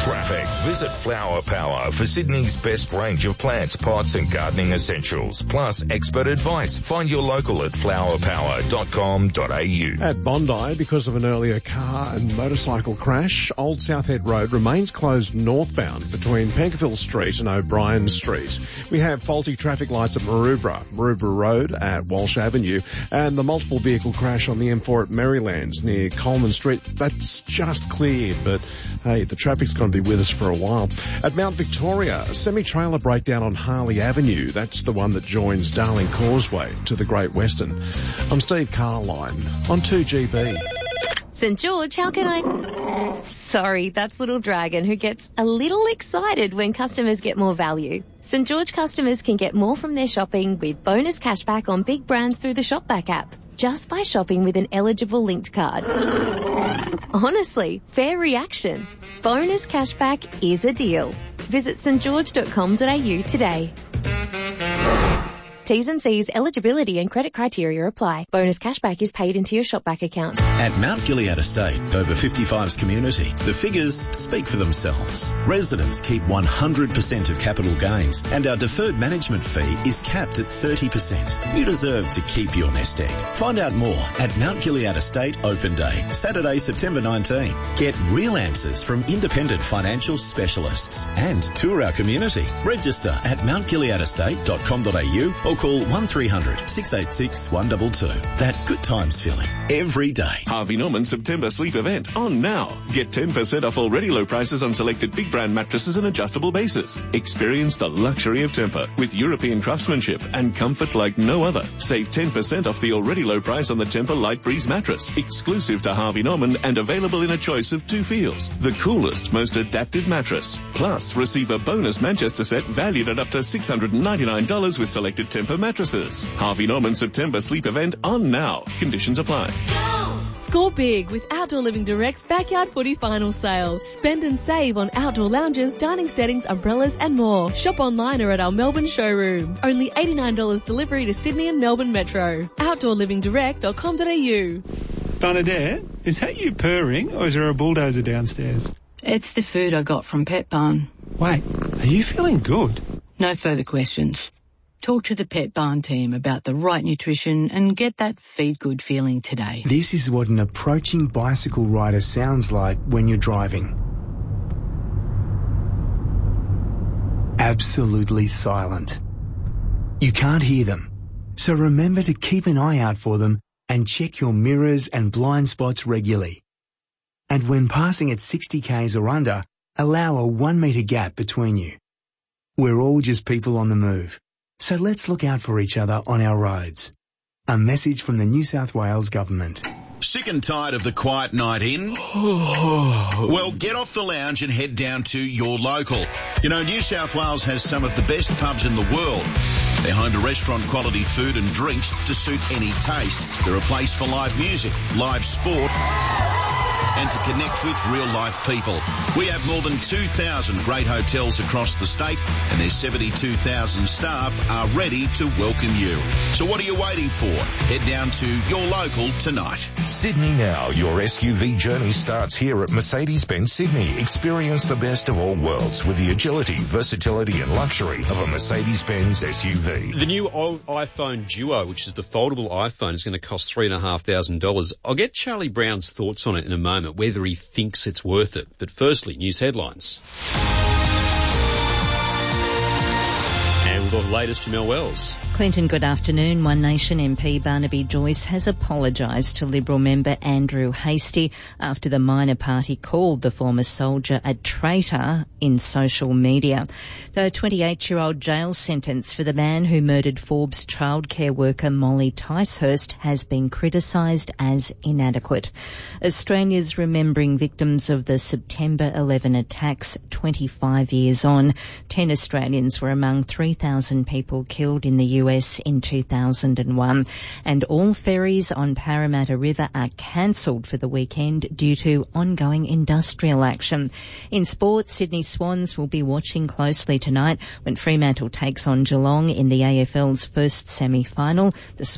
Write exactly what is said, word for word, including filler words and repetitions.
traffic. Visit Flower Power for Sydney's best range of plants, pots and gardening essentials, plus expert advice. Find your local at flower power dot com dot a u. At Bondi, because of an earlier car and motorcycle crash, Old Southhead Road remains closed northbound between Pankerville Street and O'Brien Street. We have faulty traffic lights at Maroubra, Maroubra Road at Walsh Avenue, and the multiple vehicle crash on the M four at Marylands near Coleman Street. That's just cleared, but hey, the traffic's going to be with us for a while. At Mount Victoria, a semi-trailer breakdown on Harley Avenue. That's the one that joins Darling Causeway to the Great Western. I'm Steve Carline on two G B. St George, how can I... Sorry, that's Little Dragon, who gets a little excited when customers get more value. St George customers can get more from their shopping with bonus cashback on big brands through the Shopback app, just by shopping with an eligible linked card. Honestly, fair reaction. Bonus cashback is a deal. Visit st george dot com dot a u today. T's and C's, eligibility and credit criteria apply. Bonus cashback is paid into your Shopback account. At Mount Gilead Estate, over fifty-fives community, the figures speak for themselves. Residents keep one hundred percent of capital gains, and our deferred management fee is capped at thirty percent. You deserve to keep your nest egg. Find out more at Mount Gilead Estate Open Day, Saturday, September nineteenth. Get real answers from independent financial specialists and tour our community. Register at mount gilead estate dot com dot a u or call one three hundred, six eight six, one two two. That good times feeling every day. Harvey Norman September Sleep Event on now. Get ten percent off already low prices on selected big brand mattresses and adjustable bases. Experience the luxury of Tempur with European craftsmanship and comfort like no other. Save ten percent off the already low price on the Tempur Light Breeze mattress, exclusive to Harvey Norman and available in a choice of two feels. The coolest, most adaptive mattress. Plus, receive a bonus Manchester set valued at up to six hundred ninety-nine dollars with selected Tempur mattresses. Harvey Norman September Sleep Event on now. Conditions apply. Score big with Outdoor Living Direct's Backyard Footy Final Sale. Spend and save on outdoor lounges, dining settings, umbrellas and more. Shop online or at our Melbourne showroom. Only eighty-nine dollars delivery to Sydney and Melbourne Metro. outdoor living direct dot com dot a u. Bernadette, is that you purring or is there a bulldozer downstairs? It's the food I got from Pet Barn. Wait, are you feeling good? No further questions. Talk to the Pet Barn team about the right nutrition and get that feed good feeling today. This is what an approaching bicycle rider sounds like when you're driving. Absolutely silent. You can't hear them. So remember to keep an eye out for them and check your mirrors and blind spots regularly. And when passing at sixty kays or under, allow a one metre gap between you. We're all just people on the move. So let's look out for each other on our roads. A message from the New South Wales Government. Sick and tired of the quiet night in? Well, get off the lounge and head down to your local. You know, New South Wales has some of the best pubs in the world. They're home to restaurant quality food and drinks to suit any taste. They're a place for live music, live sport, and to connect with real-life people. We have more than two thousand great hotels across the state, and their seventy-two thousand staff are ready to welcome you. So what are you waiting for? Head down to your local tonight. Sydney Now, your S U V journey starts here at Mercedes-Benz Sydney. Experience the best of all worlds with the agility, versatility and luxury of a Mercedes-Benz S U V. The new iPhone Duo, which is the foldable iPhone, is going to cost three thousand five hundred dollars. I'll get Charlie Brown's thoughts on it in a moment, whether he thinks it's worth it. But firstly, news headlines. And we've got the latest from Mel Wells. Clinton, good afternoon. One Nation M P Barnaby Joyce has apologised to Liberal member Andrew Hastie after the minor party called the former soldier a traitor in social media. The twenty-eight-year-old jail sentence for the man who murdered Forbes childcare worker Molly Ticehurst has been criticised as inadequate. Australia's remembering victims of the September eleven attacks twenty-five years on. Ten Australians were among three thousand people killed in the U S in two thousand one, and all ferries on Parramatta River are cancelled for the weekend due to ongoing industrial action. In sport, Sydney Swans will be watching closely tonight when Fremantle takes on Geelong in the A F L's first semi-final. The